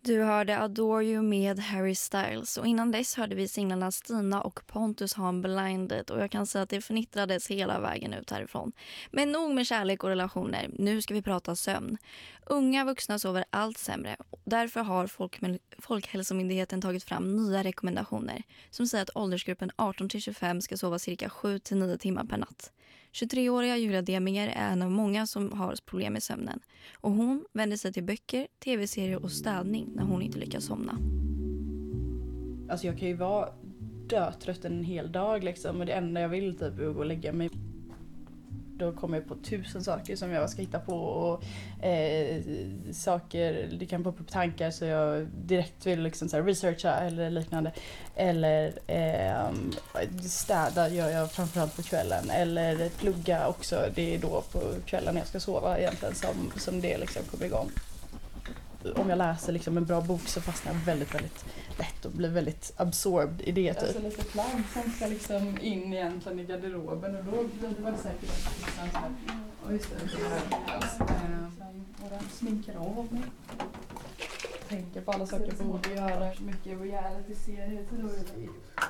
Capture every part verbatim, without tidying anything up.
Du hörde Adore You med Harry Styles och innan dess hörde vi singlarna Stina och Pontus ha en Blinded och jag kan säga att det förnittrades hela vägen ut härifrån. Men nog med kärlek och relationer, nu ska vi prata sömn. Unga vuxna sover allt sämre. Därför har Folk- Folkhälsomyndigheten tagit fram nya rekommendationer som säger att åldersgruppen arton till tjugofem ska sova cirka sju till nio timmar per natt. tjugotre-åriga Julia Deminger är en av många som har problem med sömnen. Och hon vänder sig till böcker, tv-serier och städning när hon inte lyckas somna. Alltså jag kan ju vara dötrött en hel dag liksom, och det enda jag vill typ är att gå och lägga mig. Då kommer jag på tusen saker som jag ska hitta på och eh, saker, det kan poppa upp tankar så jag direkt vill liksom så här researcha eller liknande. Eller eh, städa gör jag framförallt på kvällen. Eller plugga också, det är då på kvällen när jag ska sova egentligen som, som det liksom kommer igång. Om jag läser liksom en bra bok så fastnar jag väldigt, väldigt lätt och blir väldigt absorbed i det. Typ. Alltså lite plagg som ska liksom in egentligen i garderoben och då blir det väl säkert liksom så här. Och just det, det här alltså, och den sminkar av mig. Tänker på alla saker jag borde göra. Så mycket reality-serier så då är det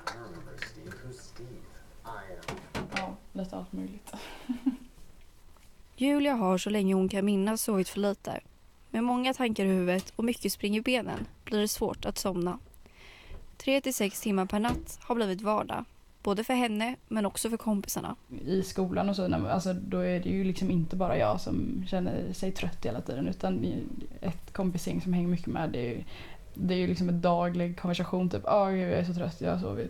ja, lite allt möjligt. Julia har så länge hon kan minnas sovit för lite. Med många tankar i huvudet och mycket spring i benen blir det svårt att somna. Tre till sex timmar per natt har blivit vardag. Både för henne men också för kompisarna. I skolan och så, alltså, då är det ju liksom inte bara jag som känner sig trött hela tiden. Utan ett kompisgäng som hänger mycket med. Det är ju, det är ju liksom en daglig konversation. Typ, oh, jag är så trött, jag har sovit